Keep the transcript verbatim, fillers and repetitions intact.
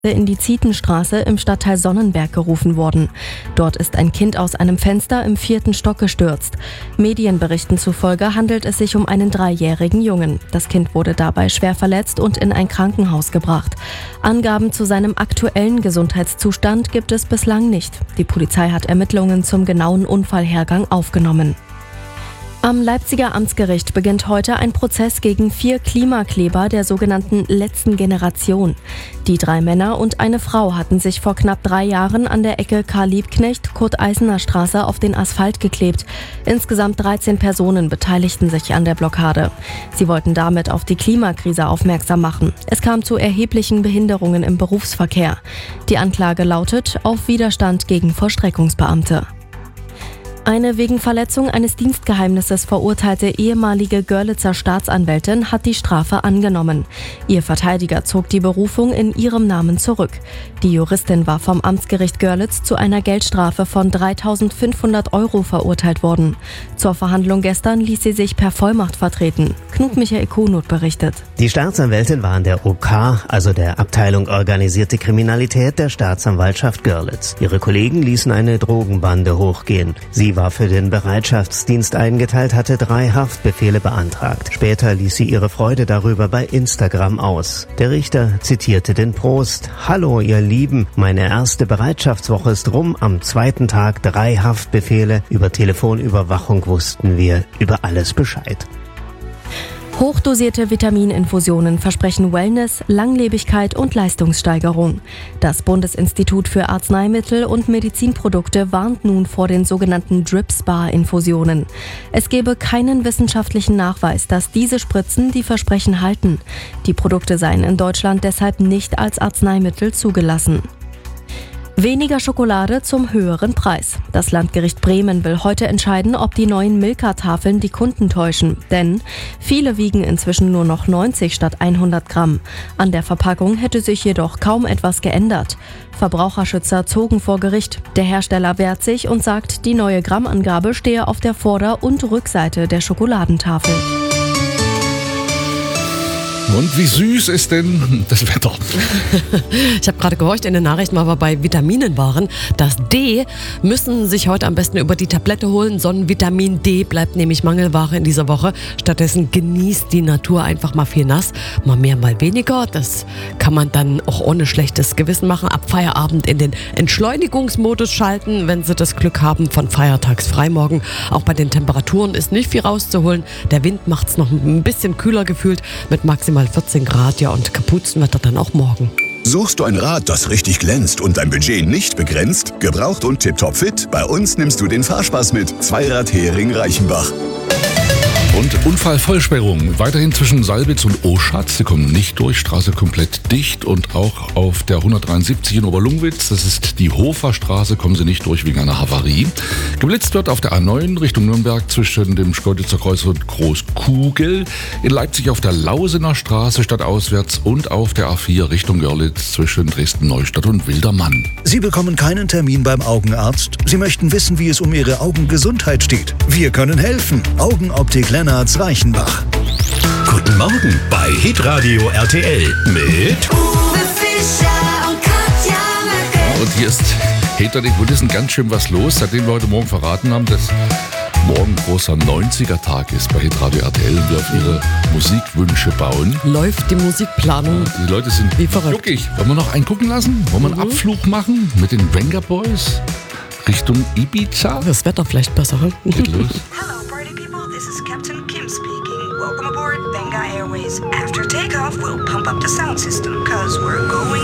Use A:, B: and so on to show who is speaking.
A: in die Zietenstraße im Stadtteil Sonnenberg gerufen worden. Dort ist ein Kind aus einem Fenster im vierten Stock gestürzt. Medienberichten zufolge handelt es sich um einen dreijährigen Jungen. Das Kind wurde dabei schwer verletzt und in ein Krankenhaus gebracht. Angaben zu seinem aktuellen Gesundheitszustand gibt es bislang nicht. Die Polizei hat Ermittlungen zum genauen Unfallhergang aufgenommen. Am Leipziger Amtsgericht beginnt heute ein Prozess gegen vier Klimakleber der sogenannten letzten Generation. Die drei Männer und eine Frau hatten sich vor knapp drei Jahren an der Ecke Karl-Liebknecht-Kurt-Eisner-Straße auf den Asphalt geklebt. Insgesamt dreizehn Personen beteiligten sich an der Blockade. Sie wollten damit auf die Klimakrise aufmerksam machen. Es kam zu erheblichen Behinderungen im Berufsverkehr. Die Anklage lautet auf Widerstand gegen Vollstreckungsbeamte. Eine wegen Verletzung eines Dienstgeheimnisses verurteilte ehemalige Görlitzer Staatsanwältin hat die Strafe angenommen. Ihr Verteidiger zog die Berufung in ihrem Namen zurück. Die Juristin war vom Amtsgericht Görlitz zu einer Geldstrafe von dreitausendfünfhundert Euro verurteilt worden. Zur Verhandlung gestern ließ sie sich per Vollmacht vertreten. Knut Michael Kuhnut berichtet.
B: Die Staatsanwältin war an der O K, also der Abteilung Organisierte Kriminalität der Staatsanwaltschaft Görlitz. Ihre Kollegen ließen eine Drogenbande hochgehen. Sie war für den Bereitschaftsdienst eingeteilt, hatte drei Haftbefehle beantragt. Später ließ sie ihre Freude darüber bei Instagram aus. Der Richter zitierte den Prost: „Hallo ihr Lieben, meine erste Bereitschaftswoche ist rum. Am zweiten Tag drei Haftbefehle. Über Telefonüberwachung wussten wir über alles Bescheid."
A: Hochdosierte Vitamininfusionen versprechen Wellness, Langlebigkeit und Leistungssteigerung. Das Bundesinstitut für Arzneimittel und Medizinprodukte warnt nun vor den sogenannten Drip-Spa-Infusionen. Es gebe keinen wissenschaftlichen Nachweis, dass diese Spritzen die Versprechen halten. Die Produkte seien in Deutschland deshalb nicht als Arzneimittel zugelassen. Weniger Schokolade zum höheren Preis. Das Landgericht Bremen will heute entscheiden, ob die neuen Milka-Tafeln die Kunden täuschen. Denn viele wiegen inzwischen nur noch neunzig statt hundert Gramm. An der Verpackung hätte sich jedoch kaum etwas geändert. Verbraucherschützer zogen vor Gericht. Der Hersteller wehrt sich und sagt, die neue Grammangabe stehe auf der Vorder- und Rückseite der Schokoladentafel.
C: Und wie süß ist denn das Wetter?
D: Ich habe gerade gehorcht in den Nachrichten, weil wir bei Vitaminen waren. Das D müssen sich heute am besten über die Tablette holen. Sonnenvitamin D bleibt nämlich Mangelware in dieser Woche. Stattdessen genießt die Natur einfach mal viel nass. Mal mehr, mal weniger. Das kann man dann auch ohne schlechtes Gewissen machen. Ab Feierabend in den Entschleunigungsmodus schalten, wenn Sie das Glück haben, von Feiertagsfreimorgen. Auch bei den Temperaturen ist nicht viel rauszuholen. Der Wind macht es noch ein bisschen kühler gefühlt mit maximal vierzehn Grad, ja, und Kapuzenwetter dann auch morgen.
E: Suchst du ein Rad, das richtig glänzt und dein Budget nicht begrenzt? Gebraucht und tipptopp fit? Bei uns nimmst du den Fahrspaß mit. Zweirad Hering Reichenbach.
C: Und Unfallvollsperrung weiterhin zwischen Salbitz und Oschatz. Sie kommen nicht durch, Straße komplett dicht. Und auch auf der hundertdreiundsiebzig in Oberlungwitz, das ist die Hoferstraße, kommen Sie nicht durch wegen einer Havarie. Geblitzt wird auf der A neun Richtung Nürnberg zwischen dem Schkeuditzer Kreuz und Großkugel. In Leipzig auf der Lausener Straße stadtauswärts und auf der A vier Richtung Görlitz zwischen Dresden-Neustadt und Wildermann.
F: Sie bekommen keinen Termin beim Augenarzt. Sie möchten wissen, wie es um Ihre Augengesundheit steht. Wir können helfen. Augenoptik Lennarts Reichenbach.
G: Guten Morgen bei Hitradio R T L mit
H: Uwe Fischer und Katja Möcke.
C: Und hier ist hinter den Kulissen ganz schön was los, seitdem wir heute Morgen verraten haben, dass morgen großer neunziger-Tag ist bei Hitradio R T L und wir auf ihre Musikwünsche bauen.
D: Läuft die Musikplanung.
C: Ja, die Leute sind
D: wie verrückt.
C: Juckig. Wollen wir noch einen gucken lassen? Wollen wir einen mhm. Abflug machen mit den Venga Boys Richtung Ibiza?
D: Das Wetter vielleicht besser.
C: Geht los.
I: Hello, party people. This is Captain Kim speaking. Welcome aboard Venga Airways. After takeoff, we'll pump up the sound system, cause we're going